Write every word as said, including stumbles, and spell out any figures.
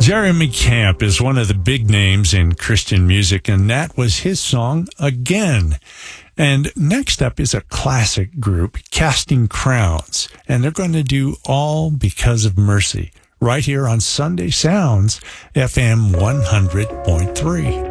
Jeremy Camp is one of the big names in Christian music, and that was his song, Again. And next up is a classic group, Casting Crowns, and they're going to do All Because of Mercy, right here on Sunday Sounds, F M one hundred point three.